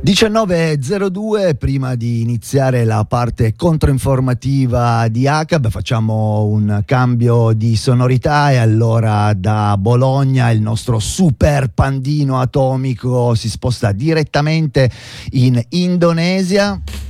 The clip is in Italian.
19.02, prima di iniziare la parte controinformativa di ACAB facciamo un cambio di sonorità e allora da Bologna il nostro super pandino atomico si sposta direttamente in Indonesia.